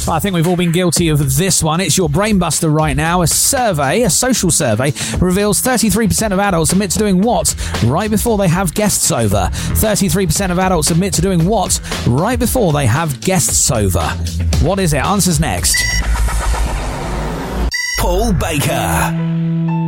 I think we've all been guilty of this one. It's your brainbuster right now. A social survey, reveals 33% of adults admit to doing what right before they have guests over. 33% of adults admit to doing what right before they have guests over. What is it? Answers next. Paul Baker.